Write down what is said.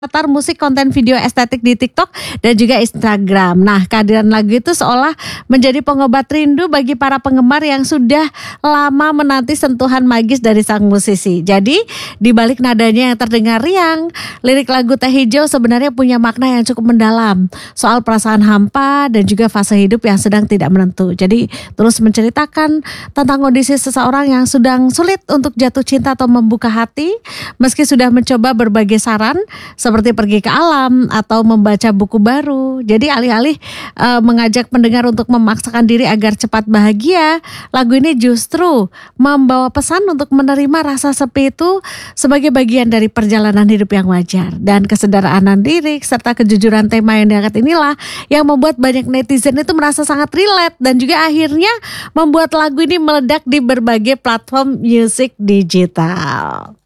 Latar musik konten video estetik di TikTok dan juga Instagram. Nah, kehadiran lagu itu seolah menjadi pengobat rindu bagi para penggemar yang sudah lama menanti sentuhan magis dari sang musisi. Jadi, di balik nadanya yang terdengar riang, lirik lagu Teh Hijau sebenarnya punya makna yang cukup mendalam soal perasaan hampa dan juga fase hidup yang sedang tidak menentu. Jadi, terus menceritakan tentang kondisi seseorang yang sedang sulit untuk jatuh cinta atau membuka hati meski sudah mencoba berbagai saran seperti pergi ke alam atau membaca buku baru. Jadi alih-alih mengajak pendengar untuk memaksakan diri agar cepat bahagia, lagu ini justru membawa pesan untuk menerima rasa sepi itu sebagai bagian dari perjalanan hidup yang wajar. Dan kesederhanaan lirik serta kejujuran tema yang diangkat inilah yang membuat banyak netizen itu merasa sangat relate dan juga akhirnya membuat lagu ini meledak di berbagai platform musik digital.